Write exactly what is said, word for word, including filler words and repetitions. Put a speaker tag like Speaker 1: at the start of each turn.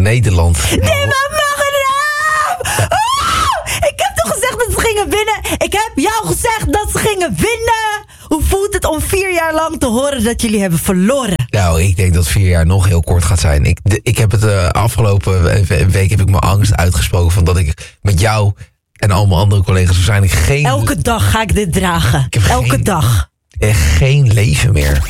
Speaker 1: Nederland.
Speaker 2: Nee, maar mag het nou? Oh, ik heb toch gezegd dat ze gingen winnen? Ik heb jou gezegd dat ze gingen winnen! Hoe voelt het om vier jaar lang te horen dat jullie hebben verloren?
Speaker 1: Nou, ik denk dat vier jaar nog heel kort gaat zijn. Ik, de, ik heb het uh, afgelopen week heb ik mijn angst uitgesproken van dat ik met jou en al mijn andere collega's waarschijnlijk geen...
Speaker 2: Elke dag ga ik dit dragen.
Speaker 1: Ik heb
Speaker 2: Elke
Speaker 1: geen,
Speaker 2: dag.
Speaker 1: Echt geen leven meer.